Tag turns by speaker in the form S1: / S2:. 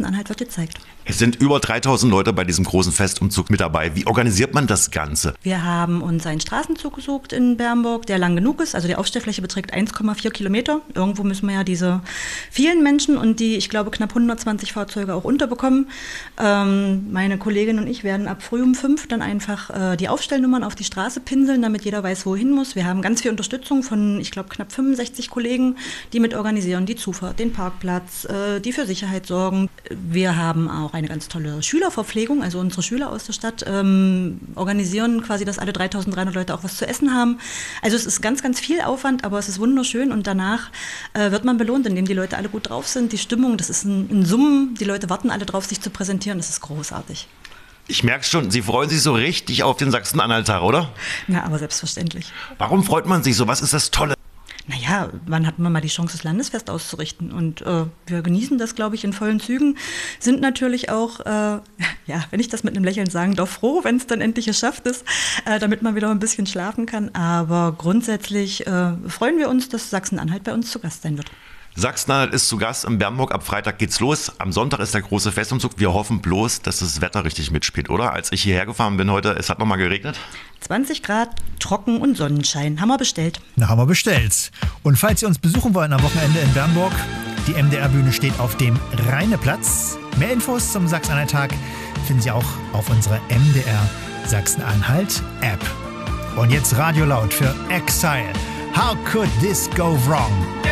S1: Sachsen-Anhalt wird gezeigt.
S2: Es sind über 3000 Leute bei diesem großen Festumzug mit dabei. Wie organisiert man das Ganze?
S1: Wir haben uns einen Straßenzug gesucht in Bernburg, der lang genug ist. Also die Aufstellfläche beträgt 1,4 Kilometer. Irgendwo müssen wir ja diese vielen Menschen und die, ich glaube, knapp 120 Fahrzeuge auch unterbekommen. Meine Kollegin und ich werden ab früh um 5 dann einfach die Aufstellnummern auf die Straße pinseln, damit jeder weiß, wohin muss. Wir haben ganz viel Unterstützung von, ich glaube, knapp 65 Kollegen, die mit organisieren, die Zufahrt, den Parkplatz, die für Sicherheit sorgen. Wir haben auch eine ganz tolle Schülerverpflegung, also unsere Schüler aus der Stadt organisieren quasi, dass alle 3300 Leute auch was zu essen haben. Also es ist ganz, ganz viel Aufwand, aber es ist wunderschön und danach wird man belohnt, indem die Leute alle gut drauf sind. Die Stimmung, das ist ein Summen, die Leute warten alle drauf, sich zu präsentieren, das ist großartig.
S2: Ich merke schon, Sie freuen sich so richtig auf den Sachsen-Anhalt-Tag, oder?
S1: Na, aber selbstverständlich.
S2: Warum freut man sich so? Was ist das Tolle?
S1: Naja, wann hat man mal die Chance, das Landesfest auszurichten? Und wir genießen das, glaube ich, in vollen Zügen. Sind natürlich auch, wenn ich das mit einem Lächeln sagen darf, froh, wenn es dann endlich geschafft ist, damit man wieder ein bisschen schlafen kann. Aber grundsätzlich freuen wir uns, dass Sachsen-Anhalt bei uns zu Gast sein wird.
S2: Sachsen-Anhalt ist zu Gast in Bernburg. Ab Freitag geht's los. Am Sonntag ist der große Festumzug. Wir hoffen bloß, dass das Wetter richtig mitspielt, oder? Als ich hierher gefahren bin heute, es hat nochmal geregnet.
S1: 20 Grad, trocken und Sonnenschein. Haben wir bestellt.
S3: Na, haben wir bestellt. Und falls Sie uns besuchen wollen am Wochenende in Bernburg, die MDR-Bühne steht auf dem Rheineplatz. Mehr Infos zum Sachsen-Anhalt-Tag finden Sie auch auf unserer MDR Sachsen-Anhalt-App. Und jetzt Radio laut für Exile. How could this go wrong?